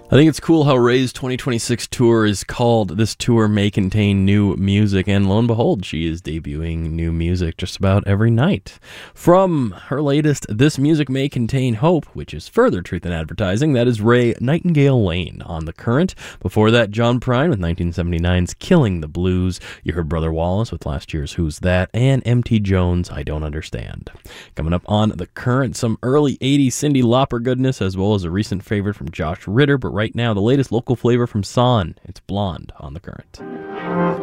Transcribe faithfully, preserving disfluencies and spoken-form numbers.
I think it's cool how Ray's twenty twenty-six tour is called This Tour May Contain New Music, and lo and behold, she is debuting new music just about every night. From her latest This Music May Contain Hope, which is further truth in advertising, that is Ray Nightingale Lane on The Current. Before that, John Prine with nineteen seventy-nine's Killing the Blues. You heard Brother Wallace with last year's Who's That, and M T Jones, I Don't Understand. Coming up on The Current, some early eighties Cyndi Lauper goodness, as well as a recent favorite from Josh Ritter, but right now, the latest local flavor from Son. It's Blonde on The Current.